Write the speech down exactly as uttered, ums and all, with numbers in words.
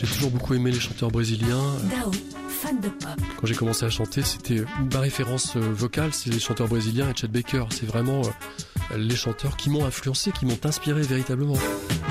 J'ai toujours beaucoup aimé les chanteurs brésiliens. Dao, fan de pop. Quand j'ai commencé à chanter, c'était ma référence vocale, c'est les chanteurs brésiliens et Chet Baker. C'est vraiment les chanteurs qui m'ont influencé, qui m'ont inspiré véritablement.